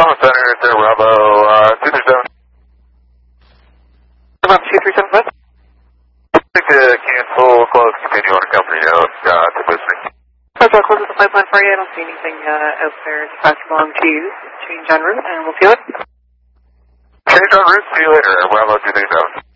Common Center, there, Bravo, 237. Bravo 2375. Need to cancel, close, continue on company note, to Boosting. I'll close the flight plan for you. I don't see anything out there to pass along to you. Change en route, and we'll feel it. Change en route, see you later, Bravo 237.